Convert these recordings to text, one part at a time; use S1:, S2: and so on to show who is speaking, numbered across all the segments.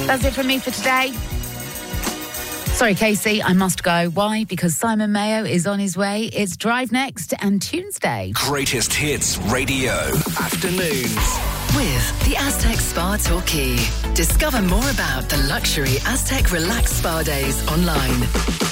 S1: That's it from me for today. Sorry, Casey, I must go. Why? Because Simon Mayo is on his way. It's Drive Next and Tuesday.
S2: Greatest Hits Radio Afternoons.
S3: With the Aztec Spa Torquay. Discover more about the luxury Aztec Relax Spa Days online.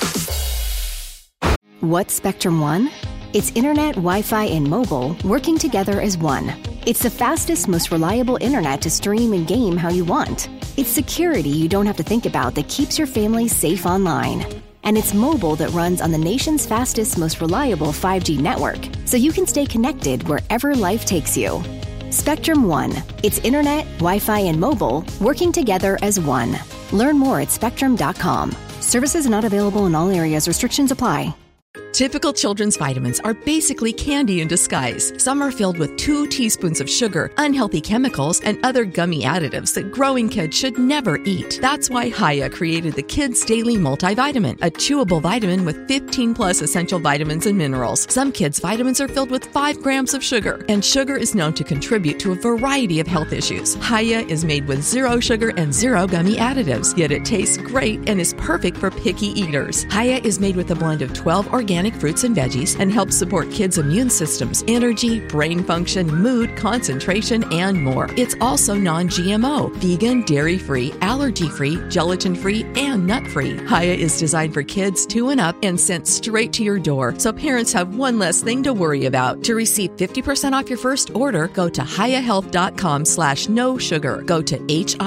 S4: What's Spectrum One? It's internet, Wi-Fi, and mobile working together as one. It's the fastest, most reliable internet to stream and game how you want. It's security you don't have to think about that keeps your family safe online. And it's mobile that runs on the nation's fastest, most reliable 5G network, so you can stay connected wherever life takes you. Spectrum One. It's internet, Wi-Fi, and mobile working together as one. Learn more at spectrum.com. Services not available in all areas. Restrictions apply.
S5: Typical children's vitamins are basically candy in disguise. Some are filled with 2 teaspoons of sugar, unhealthy chemicals, and other gummy additives that growing kids should never eat. That's why Hiya created the Kids Daily Multivitamin, a chewable vitamin with 15 plus essential vitamins and minerals. Some kids' vitamins are filled with 5 grams of sugar, and sugar is known to contribute to a variety of health issues. Hiya is made with 0 sugar and 0 gummy additives, yet it tastes great and is perfect for picky eaters. Hiya is made with a blend of 12 organic fruits and veggies and helps support kids' immune systems, energy, brain function, mood, concentration, and more. It's also non-GMO, vegan, dairy-free, allergy-free, gelatin-free, and nut-free. Hiya is designed for kids 2 and up and sent straight to your door, so parents have one less thing to worry about. To receive 50% off your first order, go to hiyahealth.com/no sugar. Go to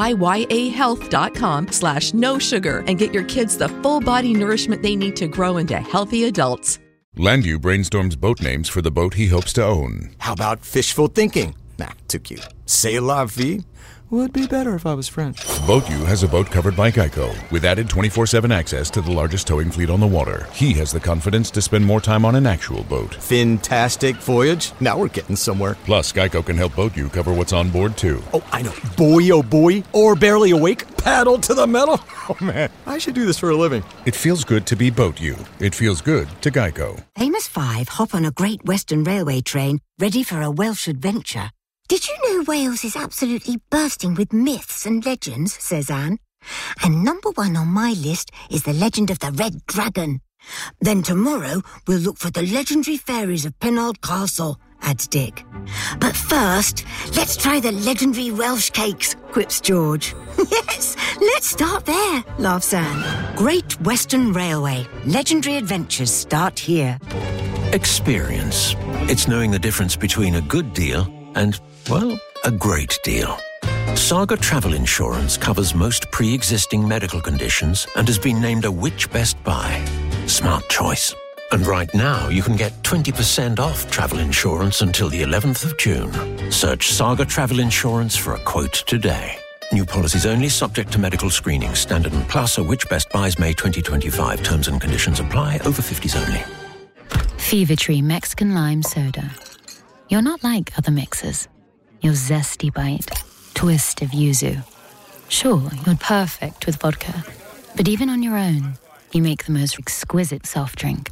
S5: hiyahealth.com/no sugar and get your kids the full body nourishment they need to grow into healthy adults.
S6: Landu brainstorms boat names for the boat he hopes to own.
S7: How about fishful thinking? Nah, too cute. C'est la vie would be better if I was French.
S6: BoatU has a boat covered by Geico, with added 24/7 access to the largest towing fleet on the water. He has the confidence to spend more time on an actual boat.
S7: Fantastic voyage. Now we're getting somewhere.
S6: Plus, Geico can help BoatU cover what's on board, too.
S7: Oh, I know. Boy, oh boy. Or barely awake. Paddle to the metal. Oh, man. I should do this for a living.
S6: It feels good to be BoatU. It feels good to Geico.
S8: Famous 5 hop on a Great Western Railway train ready for a Welsh adventure. Did you know Wales is absolutely bursting with myths and legends, says Anne? And number 1 on my list is the legend of the Red Dragon. Then tomorrow we'll look for the legendary fairies of Pennard Castle, adds Dick. But first, let's try the legendary Welsh cakes, quips George. Yes, let's start there, laughs Anne. Great Western Railway. Legendary adventures start here.
S9: Experience. It's knowing the difference between a good deal and, well, a great deal. Saga Travel Insurance covers most pre-existing medical conditions and has been named a Which Best Buy. Smart choice. And right now, you can get 20% off travel insurance until the 11th of June. Search Saga Travel Insurance for a quote today. New policies only, subject to medical screening. Standard and Plus are Which Best Buys May 2025. Terms and conditions apply. Over 50s only.
S10: Fever Tree Mexican Lime Soda. You're not like other mixers. Your zesty bite, twist of yuzu. Sure, you're perfect with vodka, but even on your own, you make the most exquisite soft drink.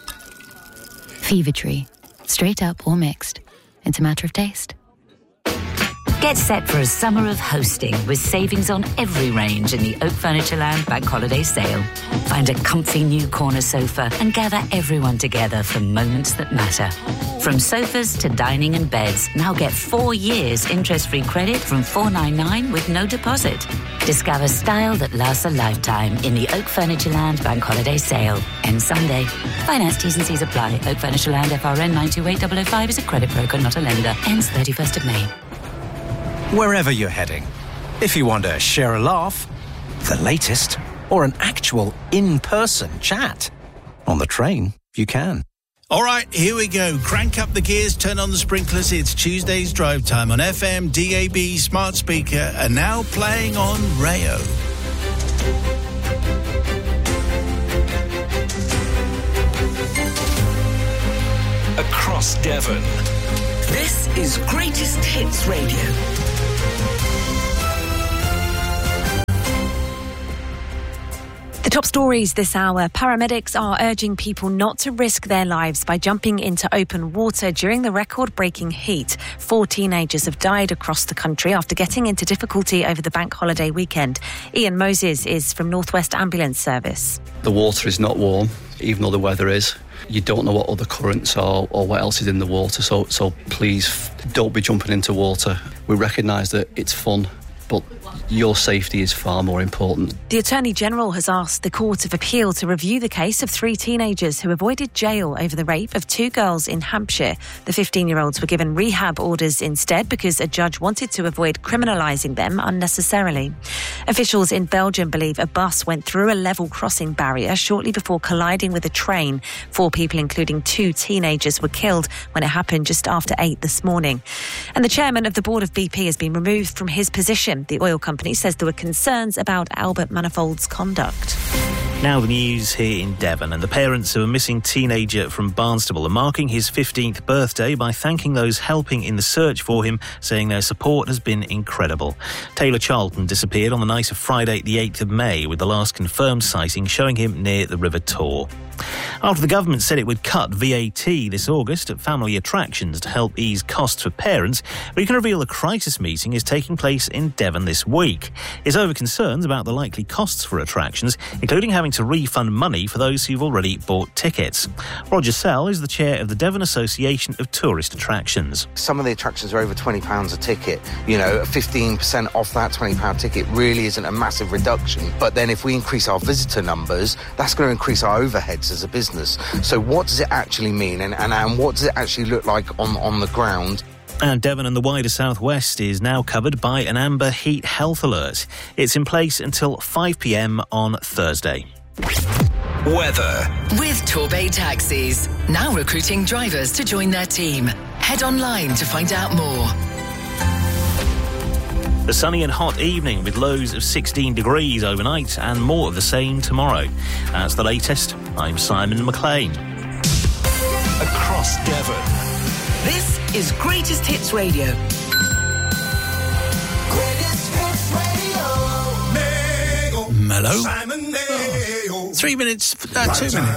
S10: Fever Tree, straight up or mixed. It's a matter of taste.
S11: Get set for a summer of hosting with savings on every range in the Oak Furnitureland Bank Holiday Sale. Find a comfy new corner sofa and gather everyone together for moments that matter. From sofas to dining and beds, now get 4 years interest-free credit from $499 with no deposit. Discover style that lasts a lifetime in the Oak Furnitureland Bank Holiday Sale. Ends Sunday. Finance T's and C's apply. Oak Furnitureland FRN 928005 is a credit broker, not a lender. Ends 31st of May.
S12: Wherever you're heading. If you want to share a laugh, the latest, or an actual in-person chat. On the train, you can.
S13: All right, here we go. Crank up the gears, turn on the sprinklers. It's Tuesday's Drive Time on FM, DAB, smart speaker, and now playing on Rayo.
S2: Across Devon.
S3: This is Greatest Hits Radio.
S14: The top stories this hour. Paramedics are urging people not to risk their lives by jumping into open water during the record-breaking heat. 4 teenagers have died across the country after getting into difficulty over the bank holiday weekend. Ian Moses is from North West Ambulance Service.
S15: The water is not warm, even though the weather is. You don't know what other currents or what else is in the water, so please don't be jumping into water. We recognise that it's fun, but your safety is far more important.
S14: The Attorney General has asked the Court of Appeal to review the case of 3 teenagers who avoided jail over the rape of 2 girls in Hampshire. The 15-year-olds were given rehab orders instead because a judge wanted to avoid criminalising them unnecessarily. Officials in Belgium believe a bus went through a level crossing barrier shortly before colliding with a train. 4 people, including 2 teenagers, were killed when it happened just after 8 this morning. And the chairman of the board of BP has been removed from his position. The oil company says there were concerns about Albert Manifold's conduct.
S16: Now the news here in Devon, and the parents of a missing teenager from Barnstable are marking his 15th birthday by thanking those helping in the search for him, saying their support has been incredible. Taylor Charlton disappeared on the night of Friday the 8th of May, with the last confirmed sighting showing him near the River Tor. After the government said it would cut VAT this August at family attractions to help ease costs for parents, we can reveal a crisis meeting is taking place in Devon this week. It's over concerns about the likely costs for attractions, including having to refund money for those who've already bought tickets. Roger Sell is the chair of the Devon Association of Tourist Attractions.
S17: Some of the attractions are over £20 a ticket. 15% off that £20 ticket really isn't a massive reduction. But then if we increase our visitor numbers, that's going to increase our overheads as a business. So what does it actually mean, and what does it actually look like on the ground?
S16: And Devon and the wider southwest is now covered by an amber heat health alert. It's in place until 5 p.m. on Thursday.
S2: Weather.
S3: With Torbay Taxis, now recruiting drivers to join their team. Head online to find out more.
S16: A sunny and hot evening with lows of 16 degrees overnight and more of the same tomorrow. That's the latest. I'm Simon McLean.
S2: Across Devon.
S3: This is Greatest Hits Radio.
S13: Greatest Hits Radio. Mellow. 2 minutes.